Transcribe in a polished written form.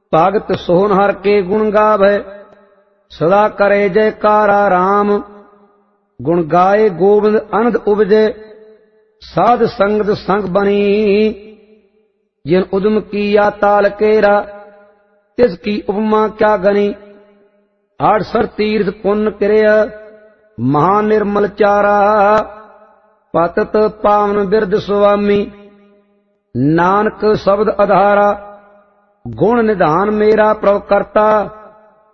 भगत सोहन हर के गुण गावै, सदा करे जयकारा राम। गुण गाए गोविंद अनंद उपजे, साध संगत संग बनी। जिन उदम किया ताल केरा, तिसकी उपमा क्या गनी। 68 तीर्थ पुण्य किरय, महानिर्मल चारा। पतत पावन बिरद स्वामी, नानक शब्द आधारा। गुण निधान मेरा प्रभु करता,